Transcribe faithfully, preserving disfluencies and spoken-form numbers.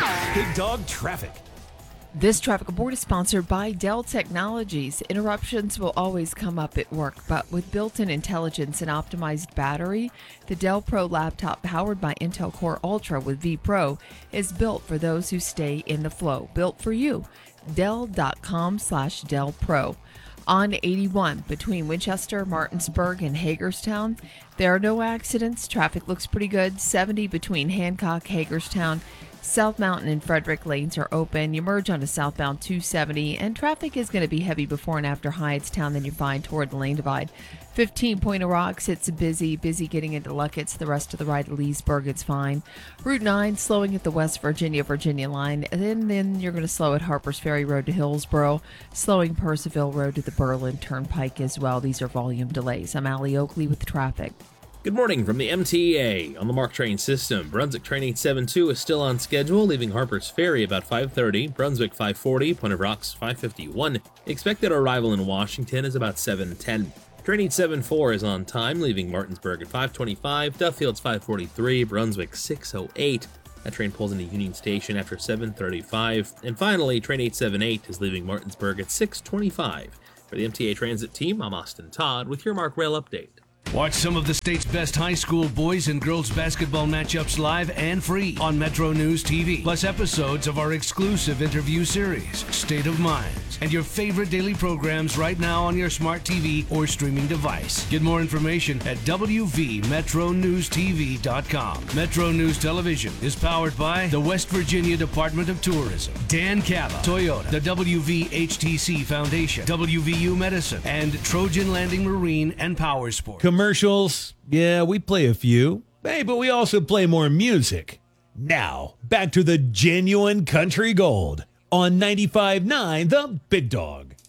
Big Dog Traffic. This traffic report is sponsored by Dell Technologies. Interruptions will always come up at work, but with built-in intelligence and optimized battery, the Dell Pro laptop powered by Intel Core Ultra with vPro is built for those who stay in the flow. Built for you. Dell.com slash Dell Pro. On eighty-one between Winchester, Martinsburg, and Hagerstown, there are no accidents. Traffic looks pretty good. seventy between Hancock, Hagerstown, South Mountain and Frederick lanes are open. You merge onto southbound two seventy, and traffic is going to be heavy before and after Hyattstown, then you find toward the lane divide. fifteen Point of Rocks, it's busy, busy getting into Luckett's. The rest of the ride to Leesburg, it's fine. Route nine, slowing at the West Virginia, Virginia line. And then, then you're going to slow at Harpers Ferry Road to Hillsboro, slowing Percival Road to the Berlin Turnpike as well. These are volume delays. I'm Allie Oakley with the traffic. Good morning from the M T A. On the MARC train system, Brunswick train eight seventy-two is still on schedule, leaving Harpers Ferry about five thirty, Brunswick five forty, Point of Rocks five fifty-one. Expected arrival in Washington is about seven ten. Train eight seventy-four is on time, leaving Martinsburg at five twenty-five, Duffield's five forty-three, Brunswick six oh eight. That train pulls into Union Station after seven thirty-five. And finally, train eight seventy-eight is leaving Martinsburg at six twenty-five. For the M T A Transit team, I'm Austin Todd with your MARC Rail Update. Watch some of the state's best high school boys and girls basketball matchups live and free on Metro News T V, plus episodes of our exclusive interview series, State of Minds, and your favorite daily programs right now on your smart T V or streaming device. Get more information at w v metro news t v dot com. Metro News Television is powered by the West Virginia Department of Tourism, Dan Cava, Toyota, the W V H T C Foundation, W V U Medicine, and Trojan Landing Marine and Power Sports. Commercials, yeah, we play a few. Hey, but we also play more music. Now, back to the genuine country gold on ninety-five point nine The Big Dog.